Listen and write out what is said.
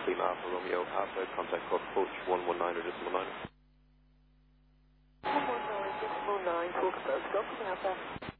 Lima Alpha Romeo Alpha, contact code approach 119 or decimal 9. 119, decimal 9, talk approach, Golf Lima Alpha.